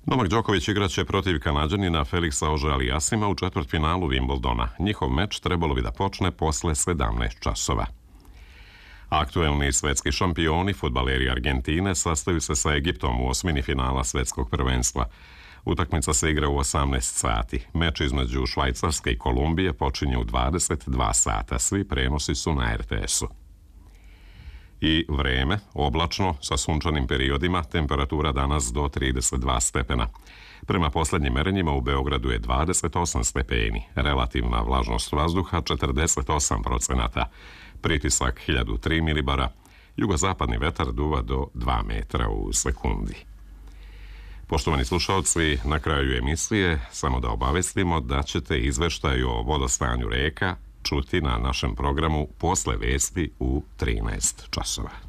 Novak Đoković igraće protiv Kanađanina Feliksa Auger-Aliassima u četvrtfinalu Wimbledona. Njihov meč trebalo bi da počne posle 17 časova. Aktuelni svetski šampioni, fudbaleri Argentine, sastaju se sa Egiptom u osmini finala svetskog prvenstva. Utakmica se igra u 18 sati. Meč između Švajcarske i Kolumbije počinje u 22 sata. Svi prenosi su na RTS-u. I vreme, oblačno, sa sunčanim periodima, temperatura danas do 32 stepena. Prema poslednjim merenjima u Beogradu je 28 stepeni, relativna vlažnost vazduha 48%, pritisak 1003 milibara, jugozapadni vetar duva do 2 metra u sekundi. Poštovani slušalci, na kraju emisije samo da obavestimo da ćete izveštaj o vodostanju reka čuti na našem programu posle vesti u 13 časova.